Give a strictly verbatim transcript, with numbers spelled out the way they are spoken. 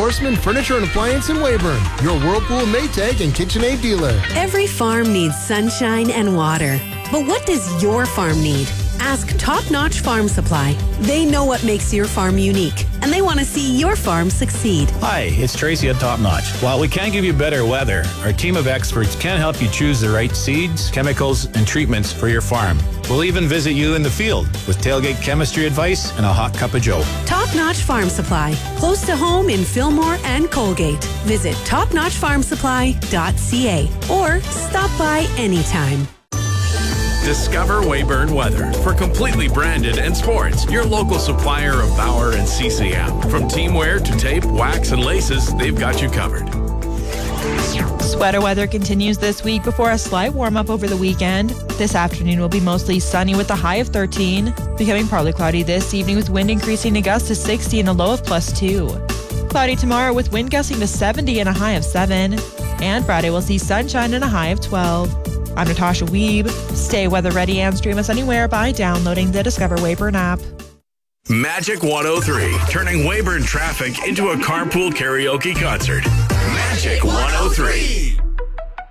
Horseman Furniture and Appliance in Weyburn, your Whirlpool, Maytag, and KitchenAid dealer. Every farm needs sunshine and water. But what does your farm need? Ask Top Notch Farm Supply. They know what makes your farm unique, and they want to see your farm succeed. Hi, it's Tracy at Top Notch. While we can't give you better weather, our team of experts can help you choose the right seeds, chemicals, and treatments for your farm. We'll even visit you in the field with tailgate chemistry advice and a hot cup of joe. Top Notch Farm Supply, close to home in Fillmore and Colgate. Visit top notch farm supply dot c a or stop by anytime. Discover Weyburn Weather for completely branded and sports. Your local supplier of Bauer and C C M. From teamwear to tape, wax, and laces, they've got you covered. Sweater weather continues this week before a slight warm-up over the weekend. This afternoon will be mostly sunny with a high of thirteen, becoming partly cloudy this evening with wind increasing to gusts to sixty and a low of plus two. Cloudy tomorrow with wind gusting to seventy and a high of seven. And Friday we'll see sunshine and a high of twelve. I'm Natasha Weeb. Stay weather ready and stream us anywhere by downloading the Discover Weyburn app. Magic one oh three, turning Weyburn traffic into a carpool karaoke concert. Magic one oh three.